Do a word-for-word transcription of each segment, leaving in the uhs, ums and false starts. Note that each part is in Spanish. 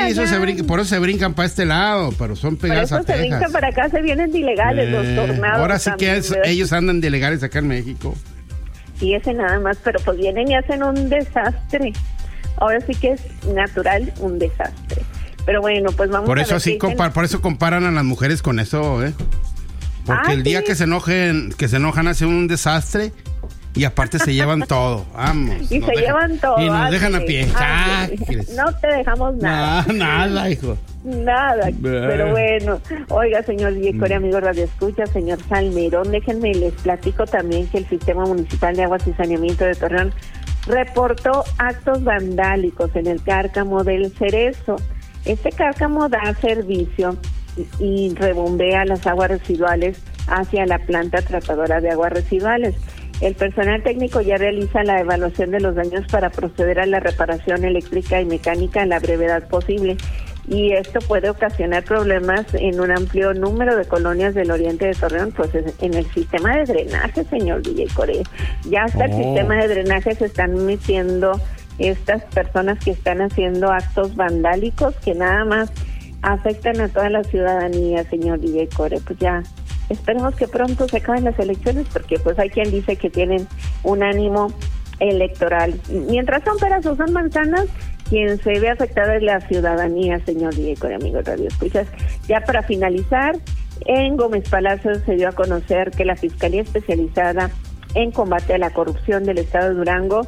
eso allá. se brinca, por eso se brincan para este lado, pero son pegadas a Por eso se Texas. brincan para acá, se vienen de ilegales Eh, los tornados. ahora sí que también, es- ¿verdad? ellos andan de ilegales acá en México. Sí, ese nada más, pero pues vienen y hacen un desastre. Ahora sí que es natural un desastre. Pero bueno, pues vamos Por a eso ver sí qué dicen. compar, por eso comparan a las mujeres con eso, ¿eh? Porque Ah, el día sí. que se enojen, que se enojan hacen un desastre y aparte se llevan todo. Vamos. Y nos se dejan- llevan todo. Y nos dejan a ándale, pie. ándale. Cáquires. No te dejamos nada. Nada, nada, hijo. Nada, pero bueno. Oiga, señor D J, amigo Radio Escucha, señor Salmerón, déjenme les platico también que el Sistema Municipal de Aguas y Saneamiento de Torreón reportó actos vandálicos en el cárcamo del Cerezo. Este cárcamo da servicio y, y rebombea las aguas residuales hacia la planta tratadora de aguas residuales. El personal técnico ya realiza la evaluación de los daños para proceder a la reparación eléctrica y mecánica en la brevedad posible. Y esto puede ocasionar problemas en un amplio número de colonias del oriente de Torreón, pues en el sistema de drenaje, señor D J Corea. Ya hasta el Oh. sistema de drenaje se están metiendo estas personas que están haciendo actos vandálicos que nada más afectan a toda la ciudadanía, señor D J Corea. Pues ya esperemos que pronto se acaben las elecciones, porque pues hay quien dice que tienen un ánimo electoral. Mientras son peras o son manzanas, quien se ve afectada es la ciudadanía, señor Diego, amigo Radio Escuchas. Ya para finalizar, en Gómez Palacio se dio a conocer que la Fiscalía Especializada en Combate a la Corrupción del Estado de Durango,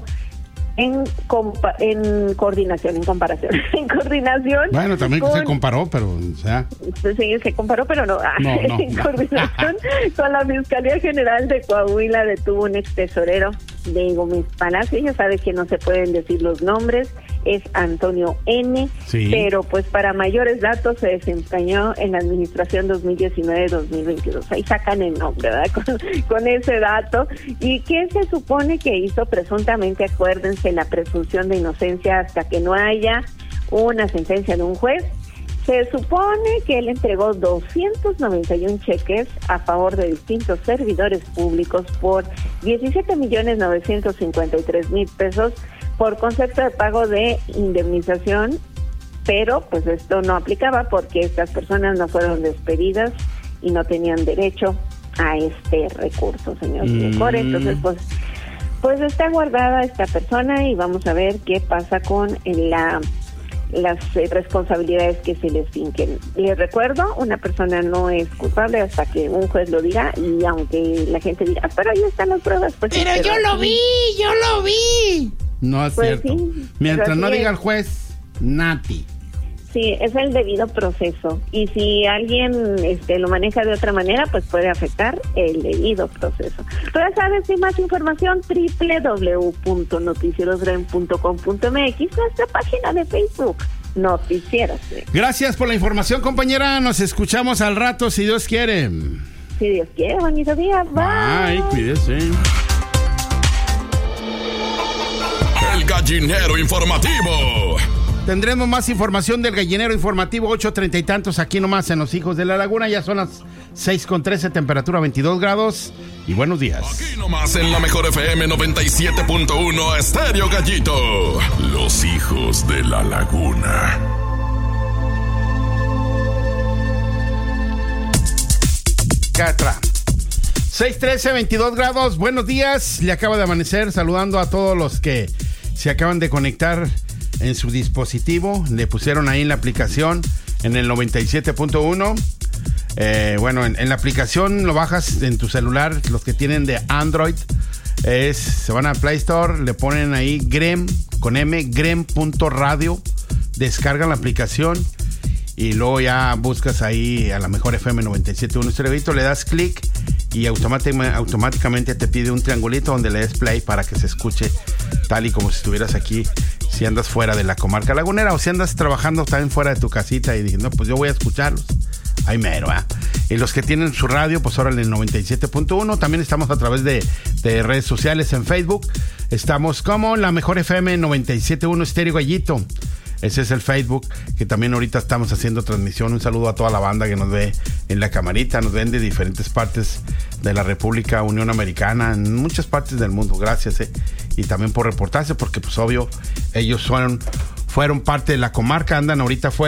en compa- en coordinación, en comparación, en coordinación. Bueno, también con- se comparó, pero, o sea, Pues sí, se comparó, pero no. No, no, en no. coordinación con la Fiscalía General de Coahuila detuvo un ex tesorero de Gómez Palacio. Ya sabe que no se pueden decir los nombres. Es Antonio N. Sí. Pero pues para mayores datos se desempeñó en la administración dos mil diecinueve dos mil veintidós. Ahí sacan el nombre, ¿verdad? Con, con ese dato. ¿Y qué se supone que hizo? Presuntamente, acuérdense, la presunción de inocencia hasta que no haya una sentencia de un juez. Se supone que él entregó doscientos noventa y uno cheques a favor de distintos servidores públicos por diecisiete millones novecientos cincuenta y tres mil pesos por concepto de pago de indemnización, pero pues esto no aplicaba porque estas personas no fueron despedidas y no tenían derecho a este recurso, señor Mm. Core. Entonces, pues pues está guardada esta persona y vamos a ver qué pasa con la las eh, responsabilidades que se les finquen. Les recuerdo, una persona no es culpable hasta que un juez lo diga, y aunque la gente diga, "Ah, pero ahí están las pruebas", pues sí, Pero yo lo vi, yo lo vi. no es Pues cierto. sí, Mientras pero no así diga es. el juez, Nati. Sí, es el debido proceso. Y si alguien este, lo maneja de otra manera, pues puede afectar el debido proceso. Pero ya sabes, sin más información, doble u doble u doble u punto noticieros dren punto com punto m x, nuestra página de Facebook, Noticieros Dren. Gracias por la información, compañera. Nos escuchamos al rato, si Dios quiere. Si Dios quiere, bonito día. Bye. Bye, cuídese. El gallinero informativo. Tendremos más información del gallinero informativo, ocho treinta y tantos, aquí nomás en Los Hijos de la Laguna. Ya son las seis con trece, temperatura veintidós grados. Y buenos días. Aquí nomás en la mejor F M noventa y siete punto uno, Estéreo Gallito. Los Hijos de la Laguna. Catra. seis trece, veintidós grados. Buenos días. Le acaba de amanecer, saludando a todos los que se acaban de conectar en su dispositivo. Le pusieron ahí en la aplicación en el noventa y siete punto uno. Eh, bueno, en, en la aplicación lo bajas en tu celular, los que tienen de Android. Es, se van a Play Store, le ponen ahí Grem, con M, grem punto radio. Descargan la aplicación y luego ya buscas ahí a la mejor F M noventa y siete punto uno Estrellito, le das clic y automáticamente, automáticamente te pide un triangulito donde le des play para que se escuche tal y como si estuvieras aquí, si andas fuera de la comarca lagunera o si andas trabajando también fuera de tu casita y diciendo, no, pues yo voy a escucharlos. Ay, mero, ¿eh? Y los que tienen su radio, pues ahora en el noventa y siete punto uno. También estamos a través de, de redes sociales en Facebook. Estamos como la mejor F M noventa y siete punto uno Estéreo Gallito. Ese es el Facebook, que también ahorita estamos haciendo transmisión. Un saludo a toda la banda que nos ve en la camarita. Nos ven de diferentes partes de la República Unión Americana, en muchas partes del mundo. Gracias, eh. Y también por reportarse, porque pues obvio, ellos fueron, fueron parte de la comarca, andan ahorita fuera.